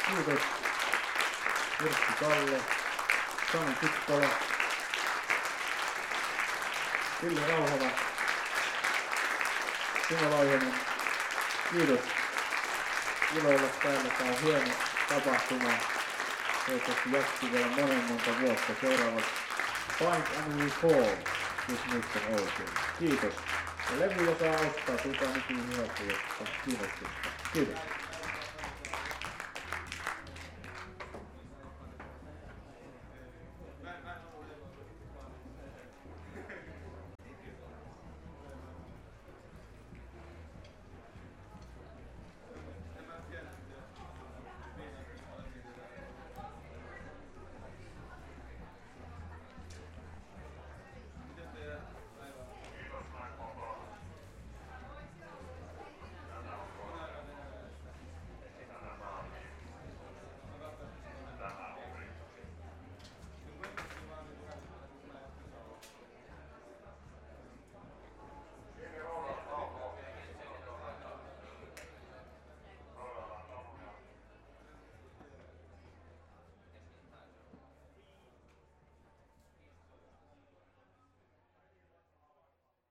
Kiitos Virtti Kalle, Sami Kukkola, Ville Rauhala, Timo Laihonen. Kiitos. Ilo olla täällä. Tää on hieno tapahtuma. Toivottavasti jatkuu vielä monta vuotta. Seuraavat Find and Recall, jos muistan oikein. Kiitos. Ja levy, joka auttaa, tulkaa nykyään hyväksi. Kiitos. Kiitos.